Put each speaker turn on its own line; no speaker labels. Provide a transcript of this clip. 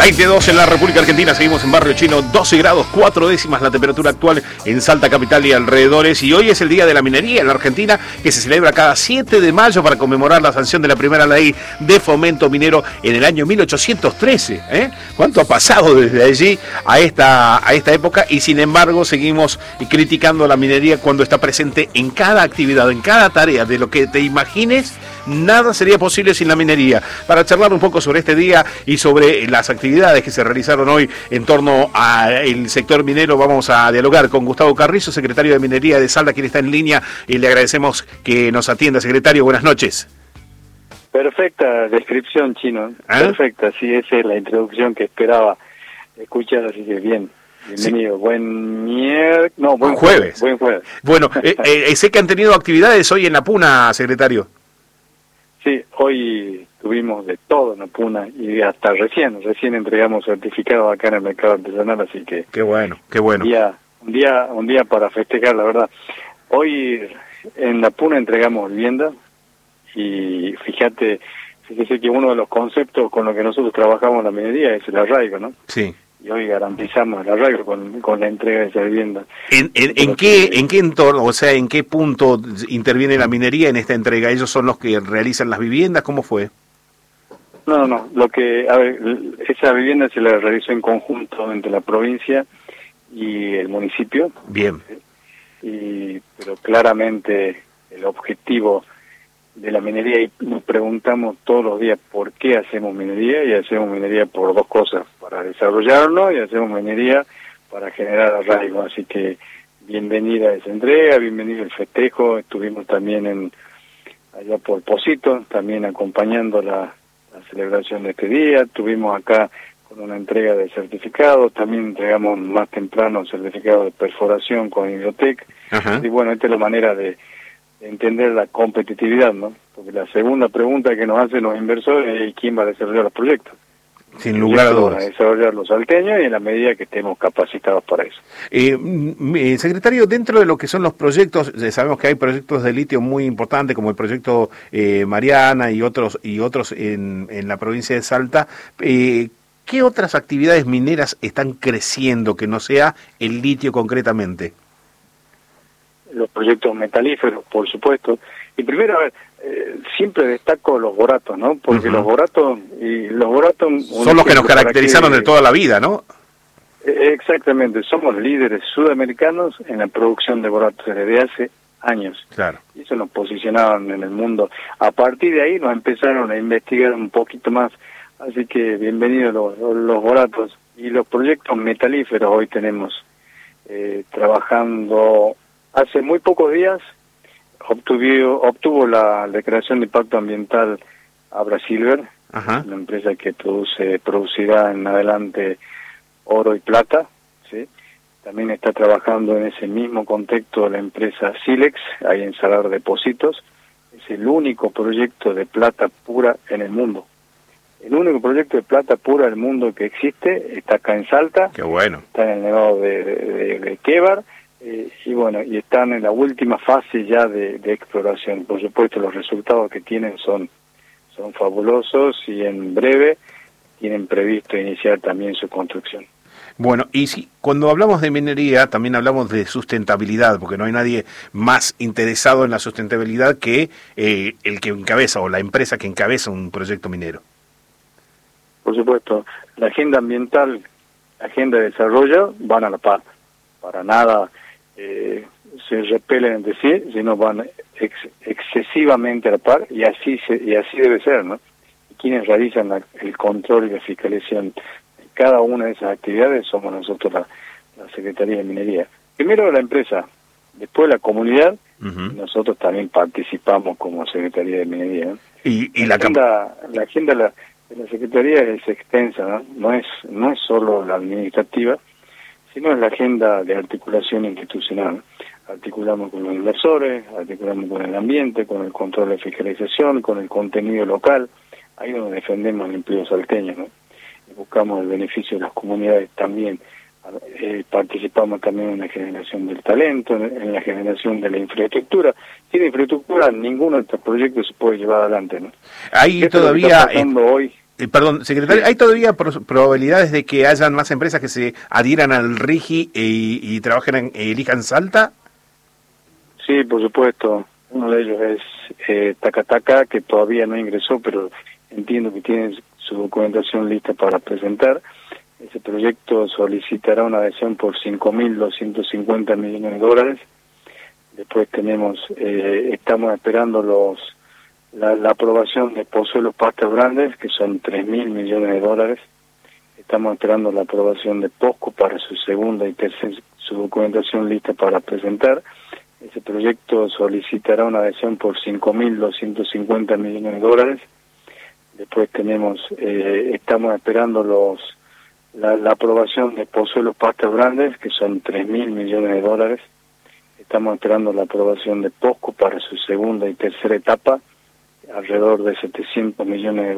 22 en la República Argentina, seguimos en Barrio Chino, 12 grados 4 décimas la temperatura actual en Salta capital y alrededores, y hoy es el Día de la Minería en la Argentina, que se celebra cada 7 de mayo para conmemorar la sanción de la primera ley de fomento minero en el año 1813. ¿Cuánto ha pasado desde allí a esta época? Y sin embargo seguimos criticando la minería cuando está presente en cada actividad, en cada tarea, de lo que te imagines. Nada sería posible sin la minería. Para charlar un poco sobre este día y sobre las actividades que se realizaron hoy en torno al sector minero, vamos a dialogar con Gustavo Carrizo, secretario de Minería de Salta, quien está en línea, y le agradecemos que nos atienda. Secretario, buenas noches.
Perfecta descripción, Chino. Perfecta, sí, esa es la introducción que esperaba escuchar, así que bien. Bienvenido, sí. Buen jueves. Buen jueves.
Bueno, sé que han tenido actividades hoy en La Puna, secretario.
Sí, hoy tuvimos de todo en La Puna y hasta recién entregamos certificados acá en el mercado artesanal, así que...
Qué bueno, qué bueno.
Un día para festejar, la verdad. Hoy en La Puna entregamos vivienda y fíjese que uno de los conceptos con los que nosotros trabajamos en la minería es el arraigo, ¿no?
Sí.
Y hoy garantizamos el arraigo con la entrega de esa vivienda.
¿En qué entorno, o sea, en qué punto interviene la minería en esta entrega? ¿Ellos son los que realizan las viviendas? ¿Cómo fue?
No, esa vivienda se la realizó en conjunto entre la provincia y el municipio.
Bien.
Pero claramente el objetivo de la minería, y nos preguntamos todos los días por qué hacemos minería, y hacemos minería por dos cosas: para desarrollarnos, y hacemos minería para generar arraigo. Así que bienvenida esa entrega, bienvenido el festejo. Estuvimos también allá por Pocito, también acompañando la celebración de este día. Estuvimos acá con una entrega de certificados, también entregamos más temprano certificados de perforación con Hidrotec. Y bueno, esta es la manera de entender la competitividad, ¿no? Porque la segunda pregunta que nos hacen los inversores es ¿quién va a desarrollar los proyectos?
Sin lugar a dudas.
Van a desarrollar los salteños, y en la medida que estemos capacitados para eso.
Secretario, dentro de lo que son los proyectos, sabemos que hay proyectos de litio muy importantes, como el proyecto Mariana y otros en la provincia de Salta. ¿Qué otras actividades mineras están creciendo que no sea el litio concretamente?
Los proyectos metalíferos, por supuesto. Y primero, siempre destaco los boratos, ¿no? Porque los boratos
son los que nos caracterizaron de toda la vida, ¿no?
Exactamente, somos líderes sudamericanos en la producción de boratos desde hace años.
Claro.
Y eso nos posicionaban en el mundo. A partir de ahí nos empezaron a investigar un poquito más. Así que bienvenidos los boratos. Y los proyectos metalíferos hoy tenemos trabajando. Hace muy pocos días obtuvo la declaración de impacto ambiental Abra Silver, una empresa que producirá en adelante oro y plata, ¿sí? También está trabajando en ese mismo contexto la empresa Silex, ahí en Salar Depósitos. Es el único proyecto de plata pura en el mundo. El único proyecto de plata pura del mundo que existe está acá en Salta.
Qué bueno.
Está en el nevado de Quebar. Y están en la última fase ya de exploración. Por supuesto, los resultados que tienen son fabulosos, y en breve tienen previsto iniciar también su construcción.
Bueno, y si cuando hablamos de minería también hablamos de sustentabilidad, porque no hay nadie más interesado en la sustentabilidad que el que encabeza, o la empresa que encabeza un proyecto minero.
Por supuesto, la agenda ambiental, la agenda de desarrollo van a la par. Para nada se repelen entre sí, sino van excesivamente a la par, y así debe ser, ¿no? Y quienes realizan el control y la fiscalización de cada una de esas actividades somos nosotros, la Secretaría de Minería. Primero la empresa, después la comunidad, y nosotros también participamos como Secretaría de Minería, ¿no?
Y
la agenda de la Secretaría es extensa, ¿no? No es solo la administrativa, sino es la agenda de articulación institucional. Articulamos con los inversores, articulamos con el ambiente, con el control de fiscalización, con el contenido local. Ahí donde defendemos el empleo salteño, ¿no? Y buscamos el beneficio de las comunidades también. Participamos también en la generación del talento, en la generación de la infraestructura. Sin infraestructura ninguno de estos proyectos se puede llevar adelante, ¿no?
Ahí todavía...
hoy
Perdón, secretario, ¿hay todavía probabilidades de que hayan más empresas que se adhieran al RIGI y trabajen elijan Salta?
Sí, por supuesto. Uno de ellos es Tacataca, que todavía no ingresó, pero entiendo que tiene su documentación lista para presentar. Ese proyecto solicitará una adhesión por 5.250 millones de dólares. Después estamos esperando la aprobación de Pozuelos Pastos Grandes, que son 3.000 millones de dólares. Estamos esperando la aprobación de Posco para su segunda y su documentación lista para presentar. Ese proyecto solicitará una adhesión por 5.250 millones de dólares. Después estamos esperando la aprobación de Pozuelos Pastos Grandes, que son 3.000 millones de dólares. Estamos esperando la aprobación de Posco para su segunda y tercera etapa, alrededor de 700 millones de dólares.